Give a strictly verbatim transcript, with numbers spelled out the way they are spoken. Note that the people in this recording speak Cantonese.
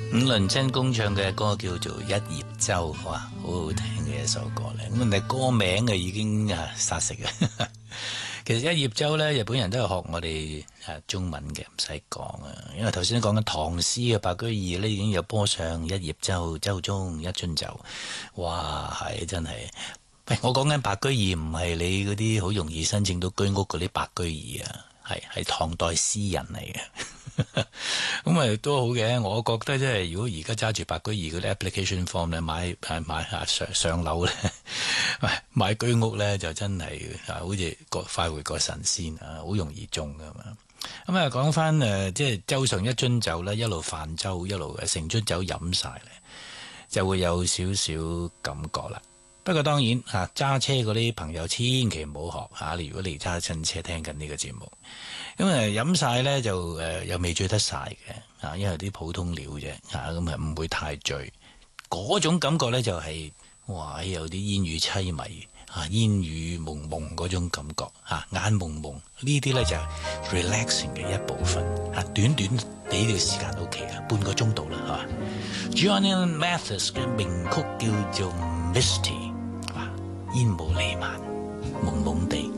伍倫真公唱嘅歌叫做《一葉舟》，哇，好好聽嘅一首歌咧。咁但係歌名嘅已經啊殺食啊。其實一葉舟咧，日本人都係學我哋啊中文嘅，唔使講啊。因為頭先講緊唐詩嘅白居易咧，已經有坡上一葉舟，舟中一樽酒。哇，係真係。喂，我講緊白居易唔係你嗰啲好容易申請到居屋嗰啲白居易啊，係係唐代詩人嚟嘅。咁啊都好嘅，我覺得即係如果而家揸住白居易嗰啲 application form 咧，買買買下上上樓咧，買居屋咧就真係啊，好似個快活過神仙啊，好容易中噶嘛。咁啊講翻誒，即係舟上一樽酒咧，一路泛舟一路成樽酒飲晒咧，就會有少少感覺啦。不過當然嚇揸車嗰啲朋友千祈唔好學嚇，你如果你揸親車聽緊呢個節目，咁誒飲晒咧就誒、呃、又未醉得晒嘅嚇，因為啲普通料啫嚇，咁啊唔會太醉。嗰種感覺咧就係、是、哇有啲煙雨凄迷嚇，煙雨蒙蒙嗰種感覺嚇，眼蒙蒙呢啲咧就係 relaxing 嘅一部分嚇，短短地條時間 OK 啦，半個鐘度啦係嘛。Johnny Mathis 嘅名曲叫做 Misty。煙霧彌漫，蒙蒙地。